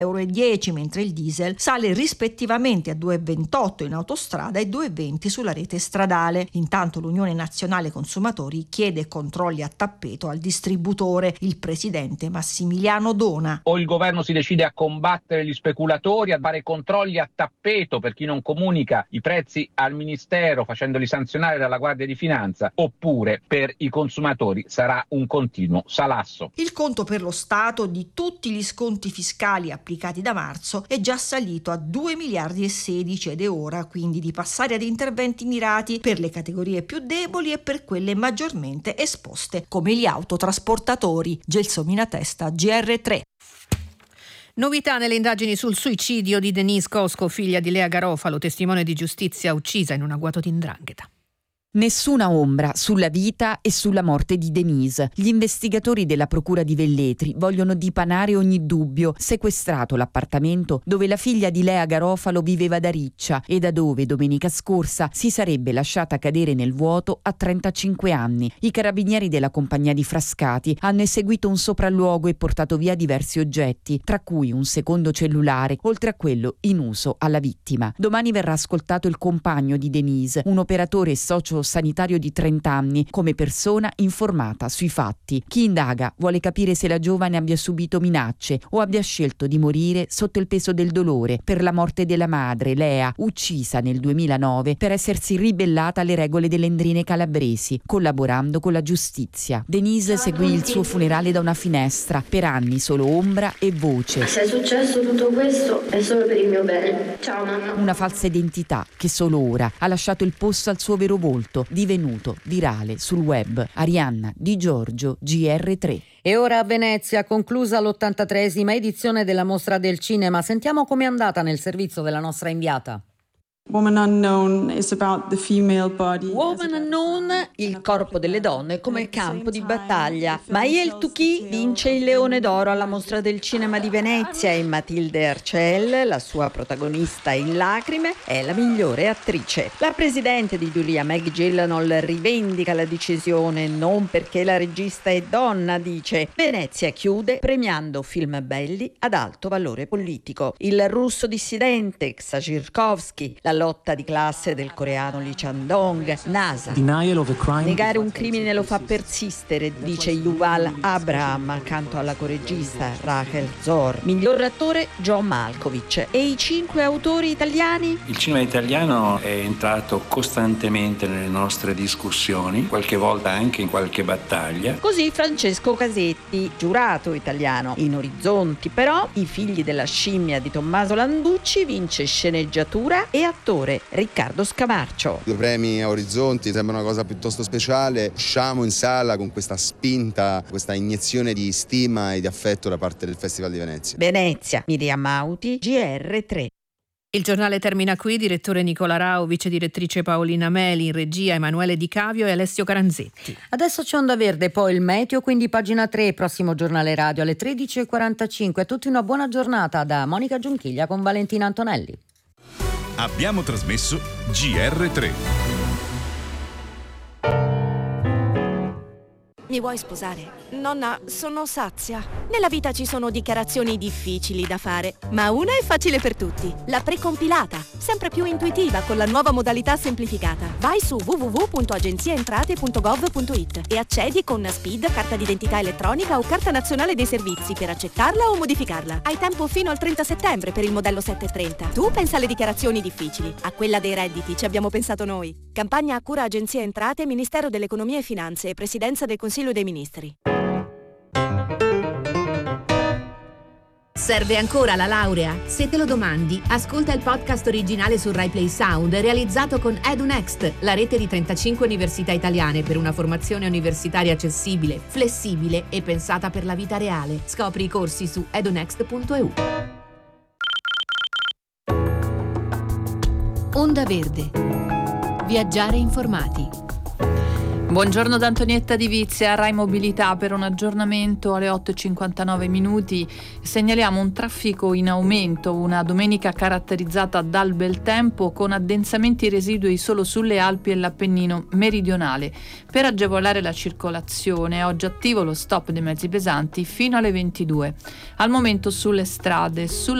€2,10, mentre il diesel sale rispettivamente a 2,28 in autostrada e 2,20 sulla rete stradale. Intanto l'Unione Nazionale Consumatori chiede controlli a tappeto al distributore. Il presidente Massimiliano Dona. O il governo si decide a combattere gli speculatori, a fare controlli a tappeto per chi non comunica i prezzi al Ministero facendoli sanzionare dalla Guardia di Finanza, oppure per i consumatori sarà un continuo salasso. Il conto per lo Stato di tutti gli sconti fiscali applicati da marzo è già salito a 2,16 miliardi ed è ora quindi di passare ad interventi mirati per le categorie più deboli e per quelle maggiormente esposte, come gli autotrasportatori. Gelsomina Testa, GR3. Novità nelle indagini sul suicidio di Denise Cosco, figlia di Lea Garofalo, testimone di giustizia uccisa in un agguato di 'ndrangheta. Nessuna ombra sulla vita e sulla morte di Denise. Gli investigatori della Procura di Velletri vogliono dipanare ogni dubbio. Sequestrato l'appartamento dove la figlia di Lea Garofalo viveva da riccia e da dove domenica scorsa si sarebbe lasciata cadere nel vuoto a 35 anni. I carabinieri della compagnia di Frascati hanno eseguito un sopralluogo e portato via diversi oggetti, tra cui un secondo cellulare, oltre a quello in uso alla vittima. Domani verrà ascoltato il compagno di Denise, un operatore socio sanitario di 30 anni, come persona informata sui fatti. Chi indaga vuole capire se la giovane abbia subito minacce o abbia scelto di morire sotto il peso del dolore per la morte della madre, Lea, uccisa nel 2009 per essersi ribellata alle regole delle Endrine calabresi, collaborando con la giustizia. Denise seguì il suo funerale da una finestra, per anni solo ombra e voce. Se è successo tutto questo è solo per il mio bene. Ciao mamma. Una falsa identità che solo ora ha lasciato il posto al suo vero volto, divenuto virale sul web. Arianna Di Giorgio, GR3. E ora a Venezia, conclusa l'83esima edizione della Mostra del Cinema. Sentiamo com'è andata nel servizio della nostra inviata. Woman Unknown is about the female body. Woman Unknown, il corpo delle donne come campo di battaglia. Maëlle Touqui vince il Leone d'Oro alla Mostra del Cinema di Venezia e Matilde Arcel, la sua protagonista in lacrime, è la migliore attrice. La presidente di giuria Meg Gyllenhaal rivendica la decisione non perché la regista è donna, dice. Venezia chiude premiando film belli ad alto valore politico. Il russo dissidente Ksachirkovsky, la lotta di classe del coreano Lee Chandong, NASA. Negare un crimine lo fa persistere, dice Yuval Abraham accanto alla coregista Rachel Zor. Miglior attore John Malkovich. E i 5 autori italiani? Il cinema italiano è entrato costantemente nelle nostre discussioni, qualche volta anche in qualche battaglia. Così Francesco Casetti, giurato italiano. In Orizzonti però I figli della scimmia di Tommaso Landucci vince sceneggiatura e attore Riccardo Scamarcio. 2 premi a Orizzonti, sembra una cosa piuttosto speciale. Usciamo in sala con questa spinta, questa iniezione di stima e di affetto da parte del Festival di Venezia. Venezia, Miriam Mauti, GR3. Il giornale termina qui, direttore Nicola Rao, vice direttrice Paolina Meli, in regia Emanuele Di Cavio e Alessio Caranzetti. Adesso c'è Onda Verde, poi il meteo, quindi pagina 3, prossimo giornale radio alle 13:45. A tutti una buona giornata da Monica Giunchiglia con Valentina Antonelli. Abbiamo trasmesso GR3. Mi vuoi sposare? Nonna, sono sazia. Nella vita ci sono dichiarazioni difficili da fare, ma una è facile per tutti. La precompilata, sempre più intuitiva con la nuova modalità semplificata. Vai su www.agenziaentrate.gov.it e accedi con SPID, carta d'identità elettronica o carta nazionale dei servizi per accettarla o modificarla. Hai tempo fino al 30 settembre per il modello 730. Tu pensa alle dichiarazioni difficili, a quella dei redditi ci abbiamo pensato noi. Campagna a cura Agenzia Entrate, Ministero dell'Economia e Finanze e Presidenza del Consiglio dei Ministri. Serve ancora la laurea? Se te lo domandi, ascolta il podcast originale su Rai Play Sound realizzato con EduNext, la rete di 35 università italiane per una formazione universitaria accessibile, flessibile e pensata per la vita reale. Scopri i corsi su edunext.eu. Onda Verde. Viaggiare informati. Buongiorno da Antonietta Di Vizia, Rai Mobilità per un aggiornamento alle 8:59 minuti. Segnaliamo un traffico in aumento, una domenica caratterizzata dal bel tempo con addensamenti residui solo sulle Alpi e l'Appennino meridionale. Per agevolare la circolazione è oggi attivo lo stop dei mezzi pesanti fino alle 22. Al momento sulle strade, sulla